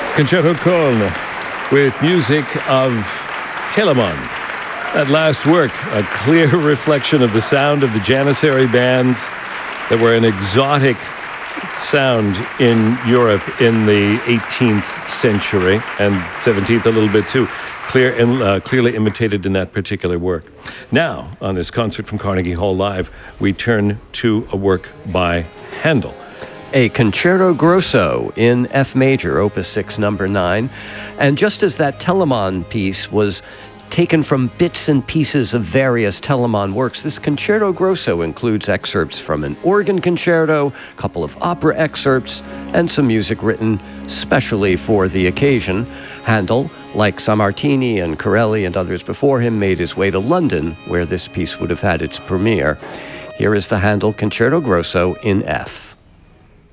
Concerto Köln with music of Telemann. That last work, a clear reflection of the sound of the Janissary bands that were an exotic sound in Europe in the 18th century and 17th a little bit too. Clearly imitated in that particular work. Now, on this concert from Carnegie Hall Live, we turn to a work by Handel. A Concerto Grosso in F major, Opus 6, number 9. And just as that Telemann piece was taken from bits and pieces of various Telemann works, this Concerto Grosso includes excerpts from an organ concerto, a couple of opera excerpts, and some music written specially for the occasion. Handel, like Sammartini and Corelli and others before him, made his way to London, where this piece would have had its premiere. Here is the Handel Concerto Grosso in F.